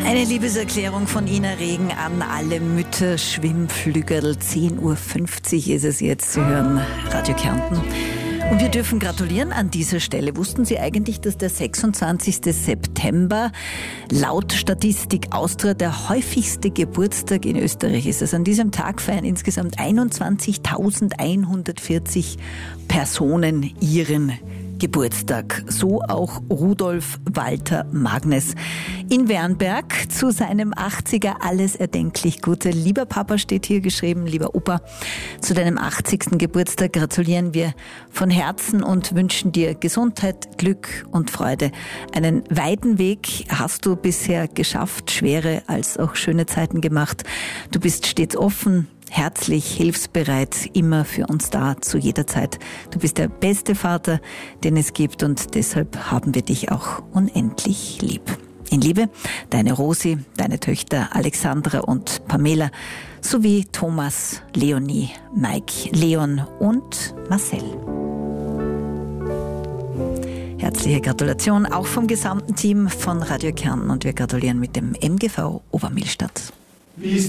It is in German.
Eine Liebeserklärung von Ina Regen an alle Mütter, Schwimmflügel. 10.50 Uhr ist es jetzt. Sie hören Radio Kärnten. Und wir dürfen gratulieren an dieser Stelle. Wussten Sie eigentlich, dass der 26. September laut Statistik Austria der häufigste Geburtstag in Österreich ist? Also an diesem Tag feiern insgesamt 21.140 Personen ihren Geburtstag. So auch Rudolf Walter Magnes in Wernberg zu seinem 80er. Alles erdenklich Gute. Lieber Papa steht hier geschrieben, lieber Opa, zu deinem 80. Geburtstag gratulieren wir von Herzen und wünschen dir Gesundheit, Glück und Freude. Einen weiten Weg hast du bisher geschafft, schwere als auch schöne Zeiten gemacht. Du bist stets offen, herzlich, hilfsbereit, immer für uns da, zu jeder Zeit. Du bist der beste Vater, den es gibt, und deshalb haben wir dich auch unendlich lieb. In Liebe, deine Rosi, deine Töchter Alexandra und Pamela, sowie Thomas, Leonie, Mike, Leon und Marcel. Herzliche Gratulation auch vom gesamten Team von Radio Kärnten, und wir gratulieren mit dem MGV Obermillstadt. Wie ist